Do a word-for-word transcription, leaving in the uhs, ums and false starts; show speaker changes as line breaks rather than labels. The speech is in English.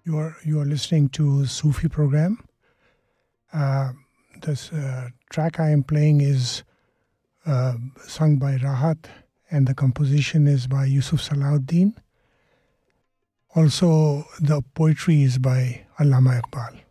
You are you are listening to Sufi program. Uh, this uh, track I am playing is uh, sung by Rahat, and the composition is by Yusuf Salahuddin. Also, the poetry is by Allama Iqbal.